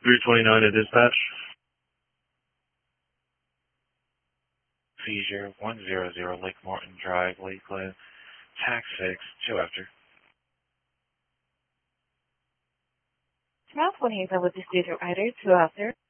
329 to dispatch. Seizure 100 Lake Morton Drive, Lakeland, tax 6, 2 after. Now 28 with the Cedar Rider, 2 after.